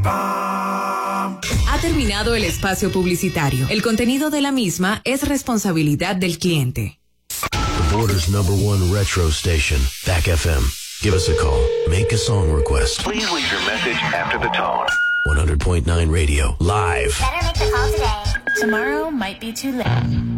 Ha terminado el espacio publicitario. El contenido de la misma es responsabilidad del cliente. The Border's #1 retro station, Back FM. Give us a call. Make a song request. Please leave your message after the tone. 100.9 Radio, live. Better make the call today. Tomorrow might be too late.